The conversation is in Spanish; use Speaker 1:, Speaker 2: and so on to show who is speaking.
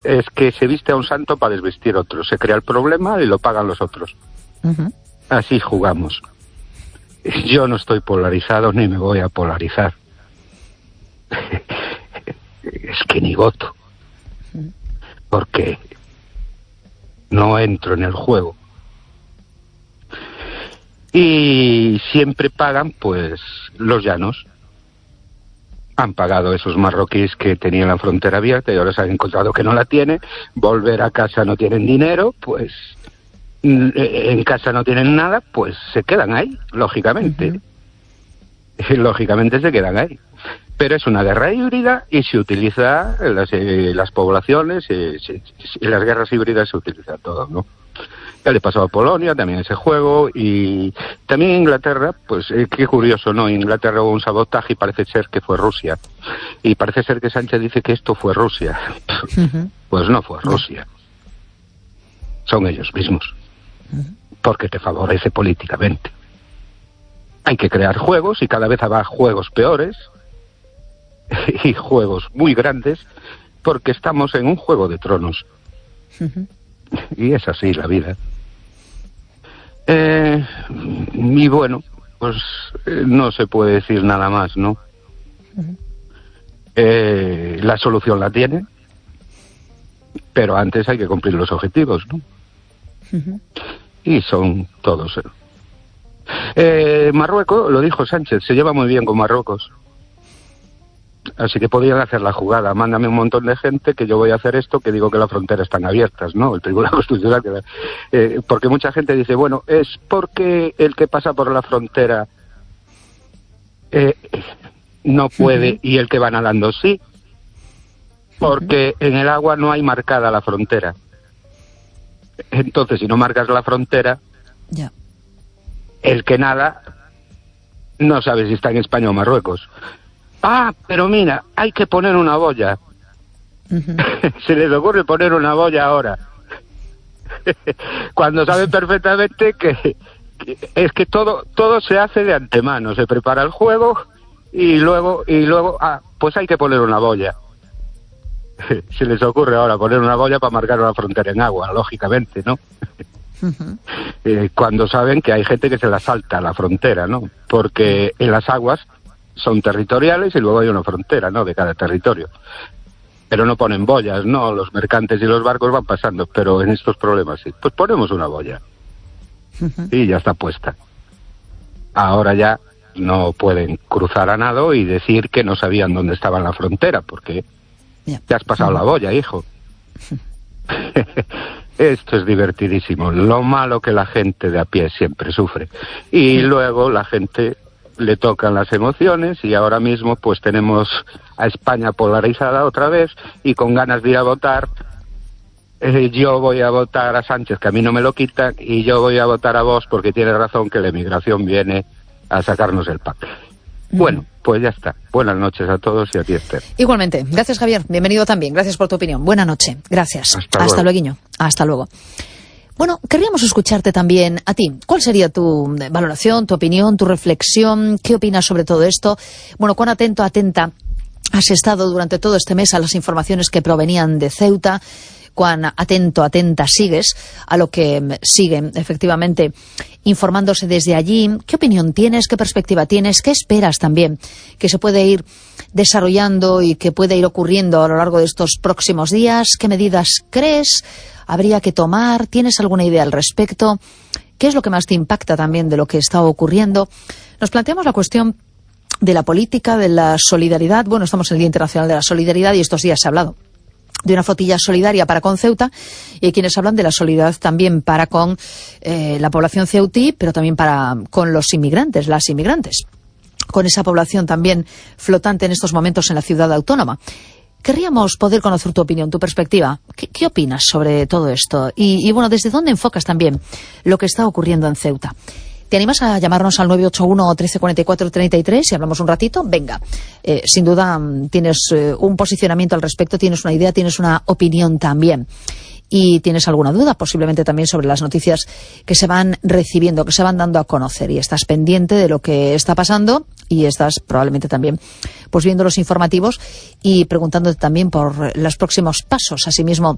Speaker 1: es que se viste a un santo para desvestir otro. Se crea el problema y lo pagan los otros. Así jugamos. Yo no estoy polarizado ni me voy a polarizar. Es que ni voto. Porque no entro en el juego. Y siempre pagan, pues, los llanos. Han pagado esos marroquíes que tenían la frontera abierta y ahora se han encontrado que no la tienen. Volver a casa no tienen dinero, pues en casa no tienen nada, pues se quedan ahí, lógicamente. Lógicamente se quedan ahí. Pero es una guerra híbrida y se utiliza en las poblaciones, en las guerras híbridas se utiliza todo, ¿no? Ya le pasó a Polonia también ese juego, y también Inglaterra, pues qué curioso, ¿no? Inglaterra hubo un sabotaje y parece ser que fue Rusia. Y parece ser que Sánchez dice que esto fue Rusia. Pues no fue Rusia. Son ellos mismos. Porque te favorece políticamente. Hay que crear juegos y cada vez habrá juegos peores y juegos muy grandes porque estamos en un juego de tronos. Y es así la vida. Y bueno, pues no se puede decir nada más, ¿no? La solución la tiene, pero antes hay que cumplir los objetivos, ¿no? Y son todos. Marruecos, lo dijo Sánchez, se lleva muy bien con Marruecos. Así que podían hacer la jugada. Mándame un montón de gente que yo voy a hacer esto, que digo que las fronteras están abiertas, ¿no? El Tribunal Constitucional. Porque mucha gente dice, bueno, es porque el que pasa por la frontera no puede y el que va nadando sí. Porque en el agua no hay marcada la frontera. Entonces, si no marcas la frontera, el que nada no sabe si está en España o Marruecos. Ah, pero mira, hay que poner una boya. Se les ocurre poner una boya ahora. Cuando saben perfectamente que es que todo se hace de antemano. Se prepara el juego y luego, pues hay que poner una boya. Se les ocurre ahora poner una boya para marcar una frontera en agua, lógicamente, ¿no? Cuando saben que hay gente que se la salta la frontera, ¿no? Porque en las aguas son territoriales y luego hay una frontera, ¿no?, de cada territorio. Pero no ponen boyas, ¿no? Los mercantes y los barcos van pasando, pero en estos problemas sí. Pues ponemos una boya. Y ya está puesta. Ahora ya no pueden cruzar a nado y decir que no sabían dónde estaba la frontera, porque te has pasado la boya, hijo. Esto es divertidísimo. Lo malo que la gente de a pie siempre sufre. Y luego la gente le tocan las emociones y ahora mismo pues tenemos a España polarizada otra vez y con ganas de ir a votar. Yo voy a votar a Sánchez, que a mí no me lo quitan, y yo voy a votar a Vox porque tiene razón que la emigración viene a sacarnos el pan. Bueno, pues ya está. Buenas noches a todos y a ti, Esther.
Speaker 2: Igualmente. Gracias, Javier. Bienvenido también. Gracias por tu opinión. Buena noche. Gracias. Hasta luego. Hasta luego. Bueno, querríamos escucharte también a ti. ¿Cuál sería tu valoración, tu opinión, tu reflexión? ¿Qué opinas sobre todo esto? Bueno, ¿cuán atenta has estado durante todo este mes a las informaciones que provenían de Ceuta? ¿Cuán atenta sigues a lo que siguen efectivamente informándose desde allí? ¿Qué opinión tienes? ¿Qué perspectiva tienes? ¿Qué esperas también que se puede ir desarrollando y que puede ir ocurriendo a lo largo de estos próximos días? ¿Qué medidas crees habría que tomar? ¿Tienes alguna idea al respecto? ¿Qué es lo que más te impacta también de lo que está ocurriendo? Nos planteamos la cuestión de la política, de la solidaridad. Bueno, estamos en el Día Internacional de la Solidaridad y estos días se ha hablado de una flotilla solidaria para con Ceuta, y hay quienes hablan de la solidaridad también para con la población ceutí, pero también para con los inmigrantes, las inmigrantes, con esa población también flotante en estos momentos en la ciudad autónoma. Querríamos poder conocer tu opinión, tu perspectiva. ¿Qué opinas sobre todo esto? Y bueno, ¿desde dónde enfocas también lo que está ocurriendo en Ceuta? ¿Te animas a llamarnos al 981 1344 33 y hablamos un ratito? Venga, sin duda tienes un posicionamiento al respecto, tienes una idea, tienes una opinión también. Y tienes alguna duda, posiblemente también sobre las noticias que se van recibiendo, que se van dando a conocer. Y estás pendiente de lo que está pasando y estás probablemente también pues viendo los informativos y preguntándote también por los próximos pasos. Asimismo,